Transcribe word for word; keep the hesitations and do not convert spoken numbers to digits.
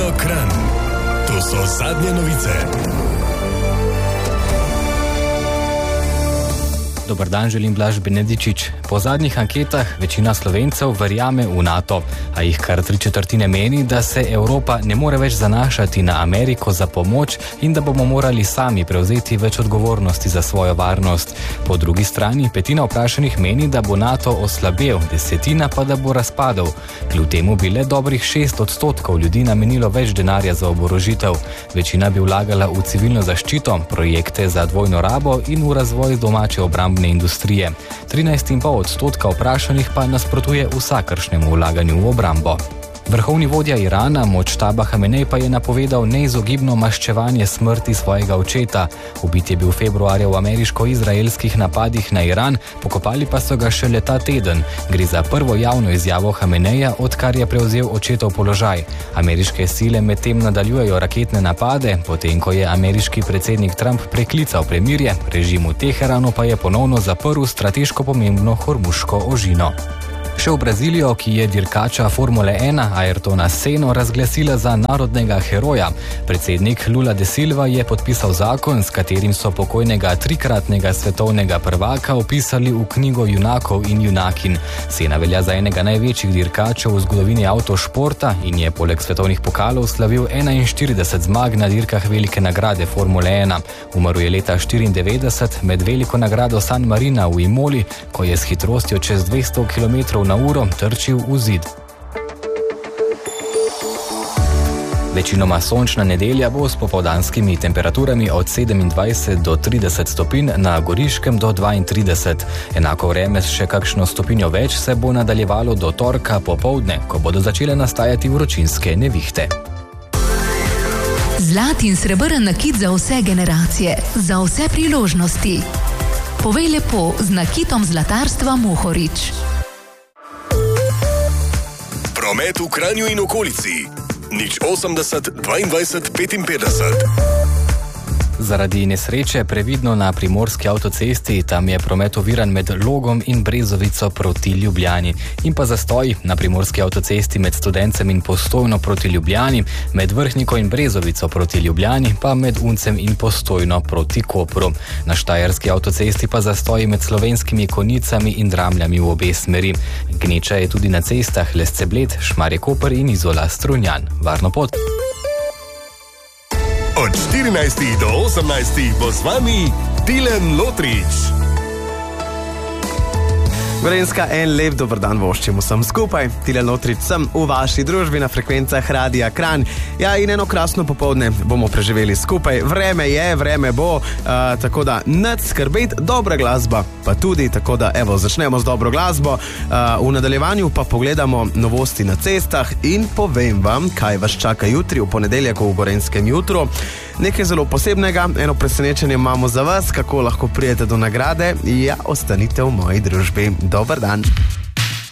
Radio Kranj. To so zadnje novice. Dobar dan, želim Blaž Benedičič. Po zadnjih anketah večina Slovencev verjame v NATO, a jih kar tri četrtine meni, da se Evropa ne more več zanašati na Ameriko za pomoč in da bomo morali sami prevzeti več odgovornosti za svojo varnost. Po drugi strani petina vprašanih meni, da bo NATO oslabel, desetina pa da bo razpadel. Kljub temu bi le dobrih šest odstotkov ljudi namenilo več denarja za oborožitev. Večina bi vlagala v civilno zaščito, projekte za dvojno rabo in v razvoj domače obrambne industrije. trinajst celih pet odstotka vprašanih pa nasprotuje vsakršnemu vlaganju v obrambo. Vrhovni vodja Irana, Modžtaba Hamenej, pa je napovedal neizogibno maščevanje smrti svojega očeta. Ubit je bil februarja v ameriško-izraelskih napadih na Iran, pokopali pa so ga šele ta teden. Gre za prvo javno izjavo Hameneja, odkar je prevzel očetov položaj. Ameriške sile medtem nadaljujejo raketne napade, potem ko je ameriški predsednik Trump preklical premirje, režim v Teheranu pa je ponovno zaprl strateško pomembno Hormuško ožino. Še v Brazilijo, ki je dirkača Formule ena Ayrtona Seno razglasila za narodnega heroja. Predsednik Lula de Silva je podpisal zakon, s katerim so pokojnega trikratnega svetovnega prvaka opisali v knjigo junakov in junakin. Sena velja za enega največjih dirkačev v zgodovini avtošporta in je poleg svetovnih pokalov slavil enainštirideset zmag na dirkah velike nagrade Formule ena. Umrl je leta štiriindevetdeset med veliko nagrado San Marina v Imoli, ko je s hitrostjo čez dvesto kilometrov na uro trčil v zid. Večinoma sončna nedelja bo s popoldanskimi temperaturami od sedemindvajset do trideset stopinj, na Goriškem do dvaintrideset. Enako vreme s še kakšno stopinjo več se bo nadaljevalo do torka popoldne, ko bodo začele nastajati vročinske nevihte. Zlat in srebrn nakit za vse generacije, za vse priložnosti. Povej lepo z nakitom zlatarstva Mohorič. Promet v Kranju in okolici. nič osemdeset dvaindvajset petinpetdeset. Zaradi nesreče previdno na primorski avtocesti, tam je promet oviran med Logom in Brezovico proti Ljubljani. In pa zastoj na primorski avtocesti med Studencem in Postojno proti Ljubljani, med Vrhniko in Brezovico proti Ljubljani, pa med Uncem in Postojno proti Kopru. Na štajerski avtocesti pa zastoj med Slovenskimi Konjicami in Dramljami v obe smeri. Gneča je tudi na cestah Lesce-Bled, Šmarje-Koper in Izola-Strunjan. Varno pot! Od štirinajstih do osemnajstih bo z vami Tilen Lotrič. Gorenjska, en lep dober dan voščim vsem skupaj. Tilen Lotrič sem v vaši družbi na frekvencah Radia Kranj. Ja, in eno krasno popoldne bomo preživeli skupaj. Vreme je, vreme bo, uh, tako da nič skrbeti, dobra glasba pa tudi, tako da evo, začnemo z dobro glasbo. Uh, v nadaljevanju pa pogledamo novosti na cestah in povem vam, kaj vas čaka jutri v ponedeljek v Gorenjskem jutru. Nekaj zelo posebnega, eno presenečenje imamo za vas, kako lahko prijete do nagrade. Ja, ostanite v moji družbi. Dobar dan.